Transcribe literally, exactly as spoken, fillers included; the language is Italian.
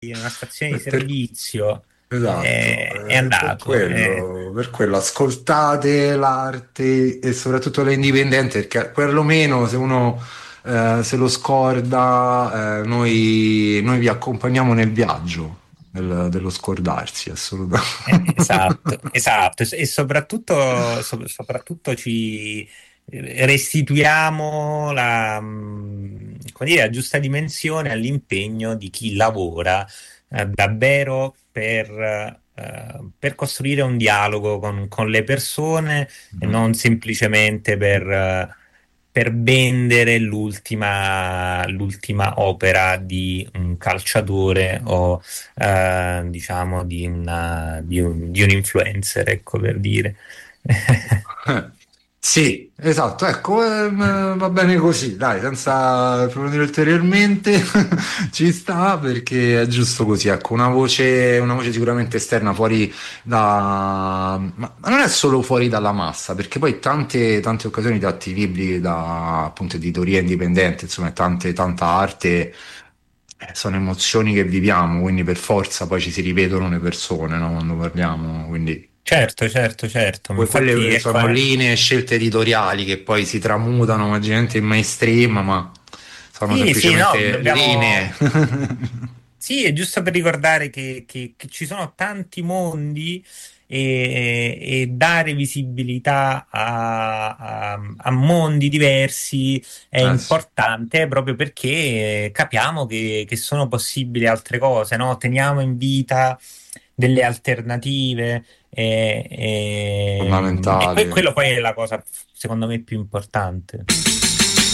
in una stazione di Per- servizio, Esatto, eh, è eh, per andato. eh. quello, per quello ascoltate l'arte e soprattutto le indipendenti, perché perlomeno se uno eh, se lo scorda, eh, noi, noi vi accompagniamo nel viaggio del- dello scordarsi, assolutamente. Eh, esatto, esatto, e soprattutto, so- soprattutto ci restituiamo la, mm, come dire, la giusta dimensione all'impegno di chi lavora eh, davvero per, eh, per costruire un dialogo con, con le persone e Mhm. non semplicemente per, eh, per vendere l'ultima l'ultima opera di un calciatore o eh, diciamo di, una- di un, di un influencer, ecco per dire. Eh, Sì, esatto, ecco, ehm, va bene così, dai, senza approfondire ulteriormente, ci sta perché è giusto così, ecco, una voce, una voce sicuramente esterna fuori da... ma ma non è solo fuori dalla massa, perché poi tante, tante occasioni da attivi da appunto editoria indipendente, insomma, tante, tanta arte, eh, sono emozioni che viviamo, quindi per forza poi ci si ripetono le persone, no, quando parliamo, quindi... Certo, certo, certo, Que- infatti Quelle ecco, sono eh, linee e scelte editoriali che poi si tramutano magicamente in mainstream, ma sono sì, sì, no, semplicemente linee. dobbiamo. Sì, è giusto per ricordare che, che- che ci sono tanti mondi e, e dare visibilità a, a- a mondi diversi è Eh sì. importante proprio perché capiamo che, che sono possibili altre cose, no? Teniamo in vita delle alternative e, e- e que- Fondamentale. quello poi è la cosa, secondo me, più importante.